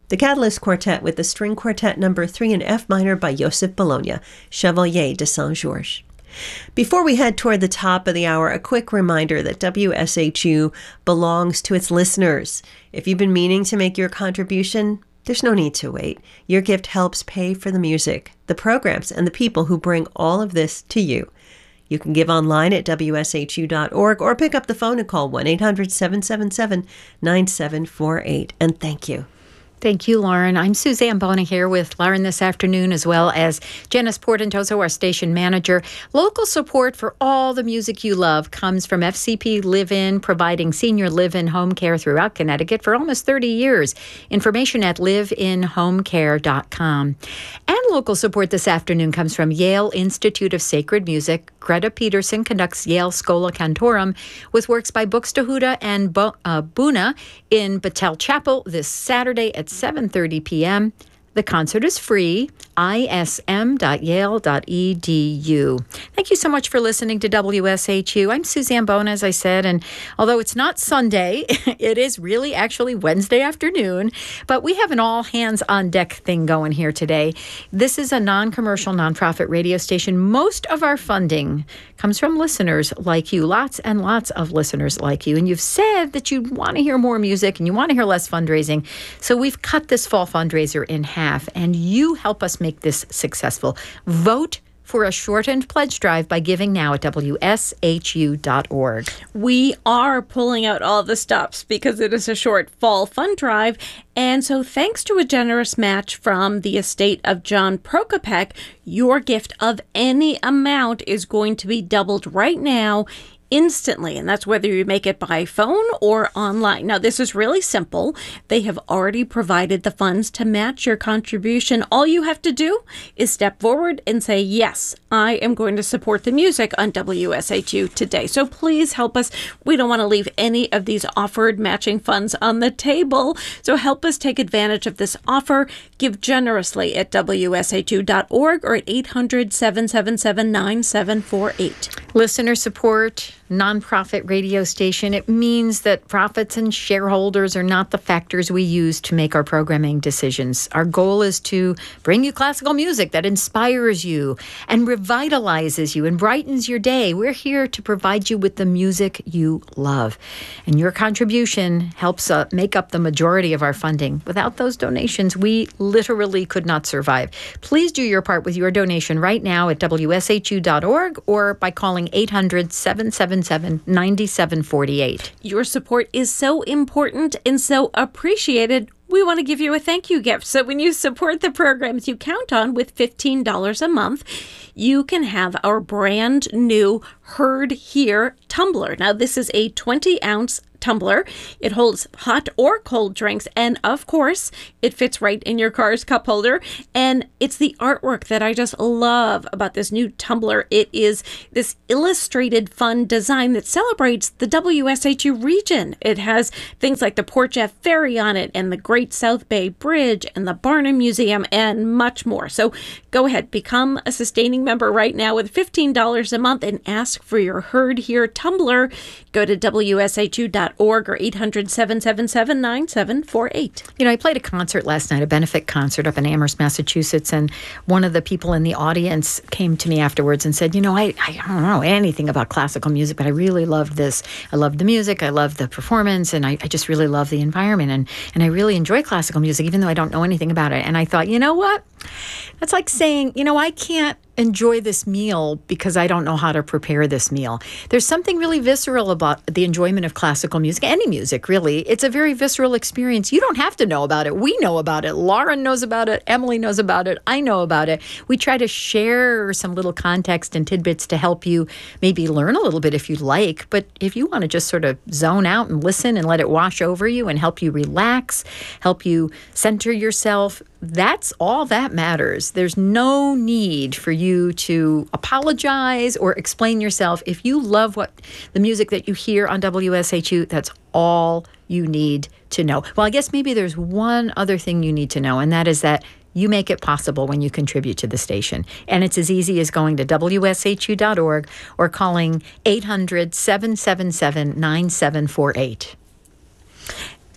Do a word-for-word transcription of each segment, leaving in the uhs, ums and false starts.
The Catalyst Quartet with the String Quartet number three in F minor by Joseph Bologna, Chevalier de Saint-Georges. Before we head toward the top of the hour, a quick reminder that W S H U belongs to its listeners. If you've been meaning to make your contribution, there's no need to wait. Your gift helps pay for the music, the programs, and the people who bring all of this to you. You can give online at W S H U dot org or pick up the phone and call one eight hundred seven seven seven nine seven four eight. And thank you. Thank you, Lauren. I'm Suzanne Bona here with Lauren this afternoon, as well as Janice Portentoso, our station manager. Local support for all the music you love comes from F C P Live-In, providing senior live-in home care throughout Connecticut for almost thirty years. Information at live in home care dot com. And local support this afternoon comes from Yale Institute of Sacred Music. Greta Peterson conducts Yale Schola Cantorum with works by Buxtehude and Bo- uh, Buna in Battelle Chapel this Saturday at seven thirty p.m. The concert is free, I S M dot yale dot e d u. Thank you so much for listening to W S H U. I'm Suzanne Bona, as I said, and although it's not Sunday, it is really actually Wednesday afternoon, but we have an all-hands-on-deck thing going here today. This is a non-commercial, nonprofit radio station. Most of our funding comes from listeners like you, lots and lots of listeners like you, and you've said that you want to hear more music and you want to hear less fundraising, so we've cut this fall fundraiser in half. And you help us make this successful. Vote for a shortened pledge drive by giving now at W S H U dot org. We are pulling out all the stops because it is a short fall fund drive. And so thanks to a generous match from the estate of John Prokopek, your gift of any amount is going to be doubled right now instantly, and that's whether you make it by phone or online. Now, this is really simple. They have already provided the funds to match your contribution. All you have to do is step forward and say, yes, I am going to support the music on W S H U today. So please help us. We don't want to leave any of these offered matching funds on the table. So help us take advantage of this offer. Give generously at W S H U dot org or at eight hundred seven seven seven nine seven four eight. Listener support, nonprofit radio station. It means that profits and shareholders are not the factors we use to make our programming decisions. Our goal is to bring you classical music that inspires you and revitalizes you and brightens your day. We're here to provide you with the music you love. And your contribution helps uh, make up the majority of our funding. Without those donations, we literally could not survive. Please do your part with your donation right now at W S H U dot org or by calling eight hundred seven seven seven nine seven four eight. Your support is so important and so appreciated. We want to give you a thank you gift. So when you support the programs you count on with fifteen dollars a month, you can have our brand new Heard Here tumbler. Now, this is a twenty ounce tumbler. It holds hot or cold drinks, and of course, it fits right in your car's cup holder. And it's the artwork that I just love about this new tumbler. It is this illustrated, fun design that celebrates the W S H U region. It has things like the Port Jeff Ferry on it, and the Great South Bay Bridge, and the Barnum Museum, and much more. So go ahead, become a sustaining member right now with fifteen dollars a month and ask for your Heard Here tumbler. Go to W S H U dot org or eight hundred seven seven seven nine seven four eight. You know, I played a concert last night, a benefit concert up in Amherst, Massachusetts, and one of the people in the audience came to me afterwards and said, you know, I, I don't know anything about classical music, but I really loved this. I loved the music, I loved the performance, and I, I just really love the environment, and, and I really enjoy classical music, even though I don't know anything about it. And I thought, you know what? That's like saying, you know, I can't enjoy this meal because I don't know how to prepare this meal. There's something really visceral about the enjoyment of classical music, any music, really. It's a very visceral experience. You don't have to know about it. We know about it. Lauren knows about it. Emily knows about it. I know about it. We try to share some little context and tidbits to help you maybe learn a little bit if you like. But if you want to just sort of zone out and listen and let it wash over you and help you relax, help you center yourself, that's all that matters. There's no need for you to apologize or explain yourself. If you love what the music that you hear on W S H U, that's all you need to know. Well, I guess maybe there's one other thing you need to know, and that is that you make it possible when you contribute to the station. And it's as easy as going to W S H U dot org or calling eight hundred seven seven seven nine seven four eight.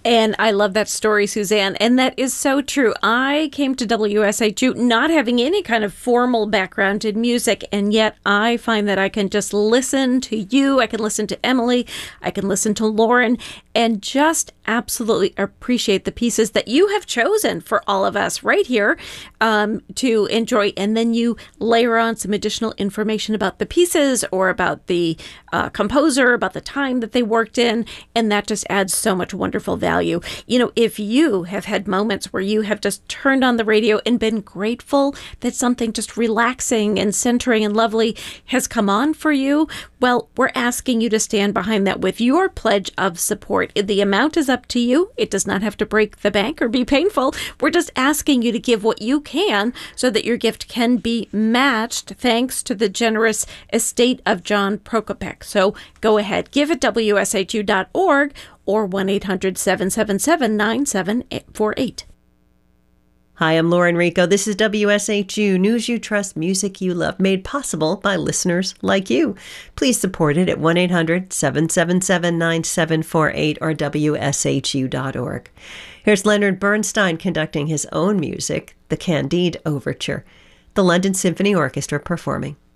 And I love that story, Suzanne. And that is so true. I came to W S H U not having any kind of formal background in music, and yet I find that I can just listen to you, I can listen to Emily, I can listen to Lauren, and just absolutely appreciate the pieces that you have chosen for all of us right here um, to enjoy. And then you layer on some additional information about the pieces or about the uh, composer, about the time that they worked in, and that just adds so much wonderful value. You know, if you have had moments where you have just turned on the radio and been grateful that something just relaxing and centering and lovely has come on for you, well, we're asking you to stand behind that with your pledge of support. The amount is up to you. It does not have to break the bank or be painful. We're just asking you to give what you can so that your gift can be matched thanks to the generous estate of John Prokopek. So go ahead, give at W S H U dot org or one eight hundred seven seven seven nine seven four eight. Hi, I'm Lauren Rico. This is W S H U, News You Trust, Music You Love, made possible by listeners like you. Please support it at one eight hundred seven seven seven nine seven four eight or W S H U dot org. Here's Leonard Bernstein conducting his own music, the Candide Overture. The London Symphony Orchestra performing.